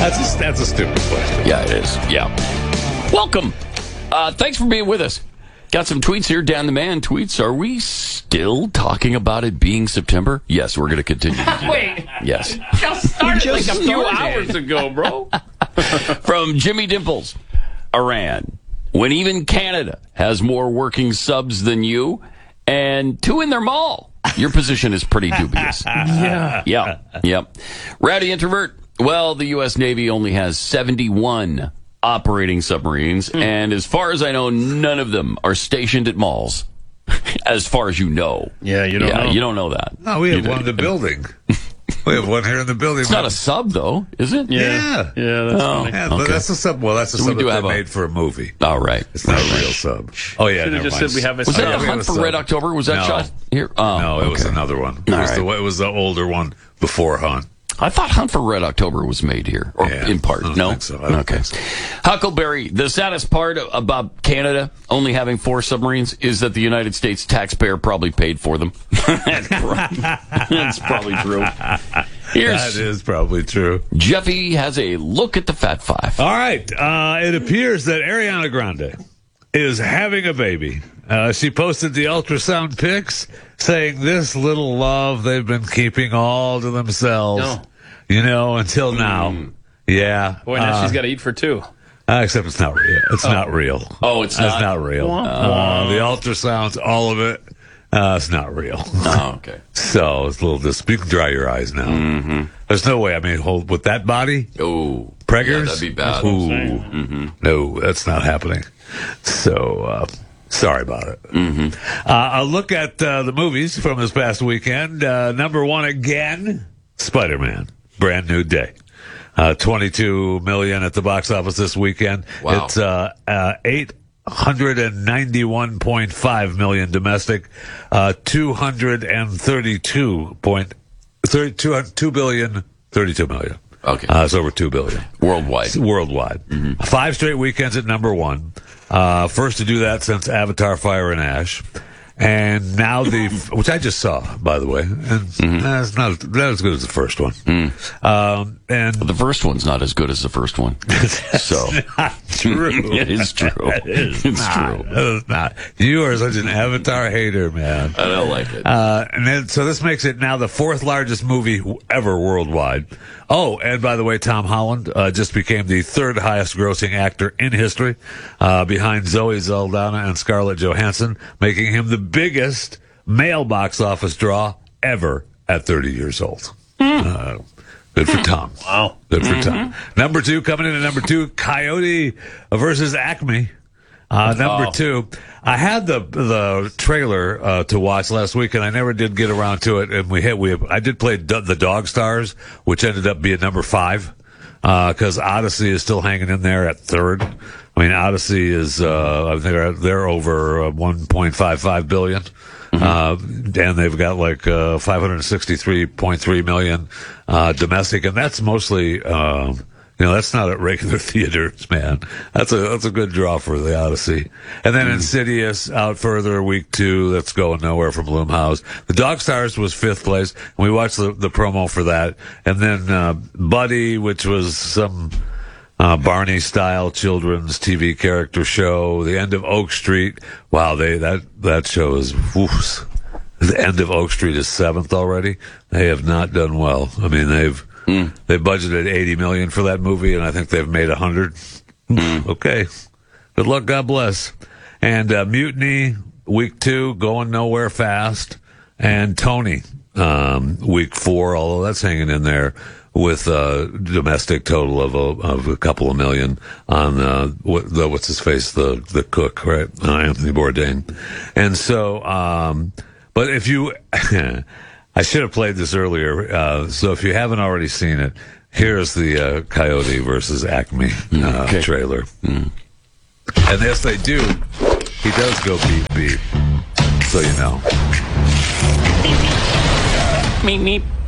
That's a stupid question. Yeah, it is. Yeah. Welcome. Thanks for being with us. Got some tweets here. Dan the Man tweets, are we still talking about it being September? Yes, we're going to continue to do Wait. that. Yes. Just started like a few hours ago, bro. From Jimmy Dimples, Iran. When even Canada has more working subs than you, and 2 in their mall. Your position is pretty dubious. Yeah. Rowdy Introvert. Well, the U.S. Navy only has 71 operating submarines, and as far as I know, none of them are stationed at malls. As far as you know. Yeah, you don't know. You don't know that. No, we have one in the building. We have one here in the building. It's not a sub, though, is it? Yeah. That's funny. Yeah, but that's a sub. Well, that's a sub do that have they made for a movie. All right. It's not a real sub. Oh, yeah, Should have never just mind. said we have a Was that Yeah, the we have Hunt a for sub. Red October? Was that No. shot here? Oh, No, it was okay. another one. It was the older one before Hunt. I thought Hunt for Red October was made here, or Yeah, in part. I don't No? think so. I don't Okay. think so. Huckleberry, the saddest part about Canada only having 4 submarines is that the United States taxpayer probably paid for them. That's probably true. That is probably true. Jeffy has a look at the Fat Five. All right. It appears that Ariana Grande is having a baby. She posted the ultrasound pics saying this little love they've been keeping all to themselves, until now. Yeah. Boy, now she's got to eat for 2. Except it's not real. It's not real. Oh, it's not? It's not real. The ultrasounds, all of it, it's not real. Oh, okay. So it's a little you can dry your eyes now. Mm-hmm. There's no way. I mean, with that body, Oh, preggers, yeah, that'd be bad. Ooh, no, that's not happening. So sorry about it. Mm-hmm. A look at the movies from this past weekend. Number 1 again, Spider-Man, brand new day. 22 million at the box office this weekend. Wow. It's 891.5 million domestic, 232 billion, 32 million. Okay. It's over 2 billion. Worldwide. Mm-hmm. 5 straight weekends at number 1. First to do that since Avatar Fire and Ash. And now which I just saw, by the way, and that's not as good as the first one. And The first one's not as good as the first one. So true. It is true. It's true. It's not. You are such an Avatar hater, man. I don't like it. So this makes it now the 4th largest movie ever worldwide. Oh, and by the way, Tom Holland just became the 3rd highest grossing actor in history, behind Zoe Saldana and Scarlett Johansson, making him the biggest male box office draw ever at 30 years old. Good for Tom. Wow. Good for Tom. Number 2, coming in at number 2, Coyote versus Acme. Number 2, I had the trailer to watch last week, and I never did get around to it. And I did play the Dog Stars, which ended up being number 5, because Odyssey is still hanging in there at 3rd. I mean, Odyssey is I think they're over 1.55 billion. And they've got like 563.3 million domestic, and that's mostly that's not at regular theaters, man. That's a good draw for the Odyssey. And then Insidious out further, week 2. That's going nowhere from Blumhouse. The Dog Stars was 5th place, and we watched the promo for that. And then Buddy, which was some Barney-style children's TV character show. The End of Oak Street. Wow, that show is whoops. The End of Oak Street is 7th already. They have not done well. I mean, they budgeted 80 million for that movie, and I think they've made 100. Okay, good luck. God bless. And Mutiny, week 2, going nowhere fast. And Tony, week 4, although that's hanging in there with a domestic total of a couple of million on what's his face, the cook, right? Anthony Bourdain. And so, but if you, I should have played this earlier. So if you haven't already seen it, here's the Coyote versus Acme trailer. And yes, they do. He does go beep beep. So you know. Meep, meep.